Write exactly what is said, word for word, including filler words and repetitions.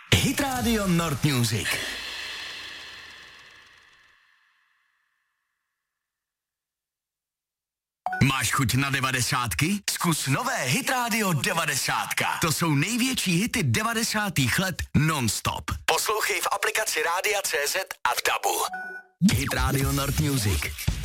Hit Radio Nord Music. Máš chuť na devadesátky? Zkus nové Hit Radio devadesátka. To jsou největší hity devadesátých let non-stop. Poslouchej v aplikaci Rádia C Z a v dabu. Hit Radio Nord Music.